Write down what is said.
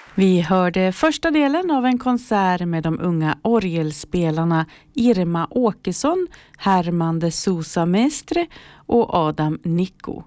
Vi hörde första delen av en konsert med de unga orgelspelarna Irma Åkesson, Herman de Sousa Mestre och Adam Nico.